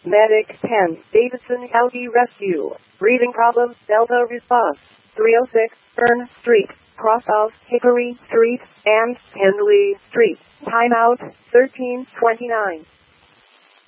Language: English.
Medic 10, Davidson County Rescue. Breathing problem, Delta response. 306, Fern Street, cross of Hickory Street and Henley Street. Timeout, 13:29.